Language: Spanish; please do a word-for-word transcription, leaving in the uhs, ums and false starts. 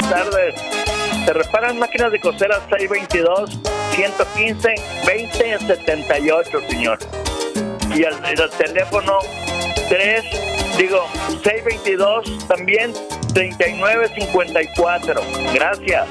tardes. Se reparan máquinas de coser al seis veintidós, ciento quince, veinte setenta y ocho, señor. Y el, el teléfono tres, digo, seis veintidós también, treinta y nueve cincuenta y cuatro. Gracias.